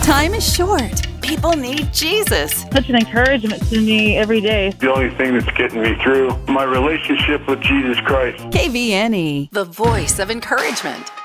Time is short. People need Jesus. Such an encouragement to me every day. The only thing that's getting me through, my relationship with Jesus Christ. KVNE, the voice of encouragement.